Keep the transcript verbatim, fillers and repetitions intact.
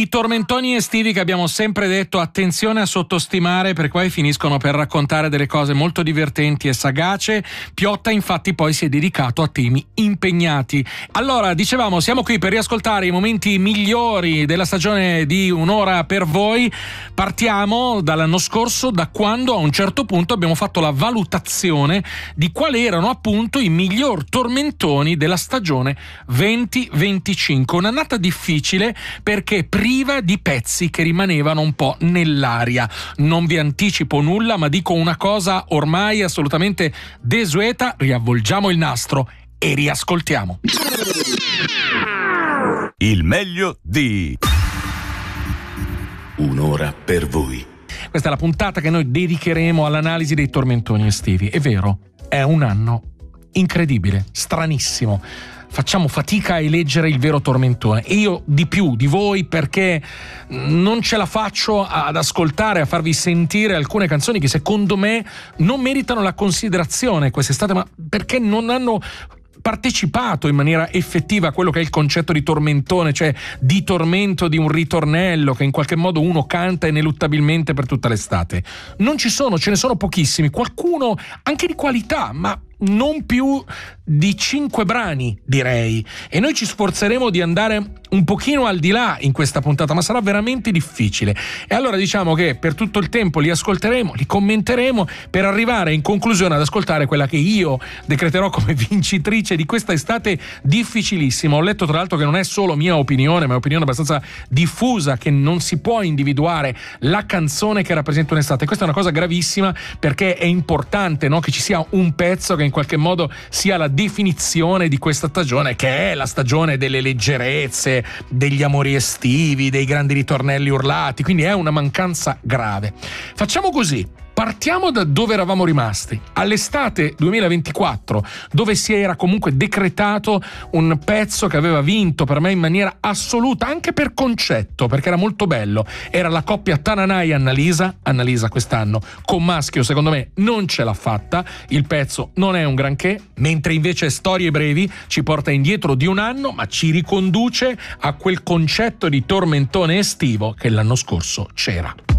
I tormentoni estivi che abbiamo sempre detto attenzione a sottostimare, perché poi finiscono per raccontare delle cose molto divertenti e sagace. Piotta infatti poi si è dedicato a temi impegnati. Allora, dicevamo, siamo qui per riascoltare i momenti migliori della stagione di Un'ora per voi. Partiamo dall'anno scorso, da quando a un certo punto abbiamo fatto la valutazione di quali erano appunto i miglior tormentoni della stagione venti venticinque. Un'annata difficile perché priva di pezzi che rimanevano un po' nell'aria. Non vi anticipo nulla, ma dico una cosa ormai assolutamente desueta: riavvolgiamo il nastro e riascoltiamo. Il meglio di Un'ora per voi. Questa è la puntata che noi dedicheremo all'analisi dei tormentoni estivi. È vero, è un anno incredibile, stranissimo. Facciamo fatica a eleggere il vero tormentone, e io di più di voi, perché non ce la faccio ad ascoltare, a farvi sentire alcune canzoni che secondo me non meritano la considerazione quest'estate, ma perché non hanno partecipato in maniera effettiva a quello che è il concetto di tormentone, cioè di tormento di un ritornello che in qualche modo uno canta ineluttabilmente per tutta l'estate. Non ci sono, ce ne sono pochissimi, qualcuno anche di qualità, ma non più di cinque brani, direi, e noi ci sforzeremo di andare un pochino al di là in questa puntata, ma sarà veramente difficile. E allora diciamo che per tutto il tempo li ascolteremo, li commenteremo, per arrivare in conclusione ad ascoltare quella che io decreterò come vincitrice di questa estate difficilissima. Ho letto tra l'altro che non è solo mia opinione, ma è opinione abbastanza diffusa, che non si può individuare la canzone che rappresenta un'estate. Questa è una cosa gravissima, perché è importante, no, che ci sia un pezzo che in qualche modo sia la definizione di questa stagione, che è la stagione delle leggerezze, degli amori estivi, dei grandi ritornelli urlati, quindi è una mancanza grave. Facciamo così. Partiamo da dove eravamo rimasti, all'estate duemilaventiquattro, dove si era comunque decretato un pezzo che aveva vinto per me in maniera assoluta, anche per concetto, perché era molto bello. Era la coppia Tananai-Annalisa. Annalisa quest'anno con Maschio secondo me non ce l'ha fatta, il pezzo non è un granché, mentre invece Storie brevi ci porta indietro di un anno, ma ci riconduce a quel concetto di tormentone estivo che l'anno scorso c'era.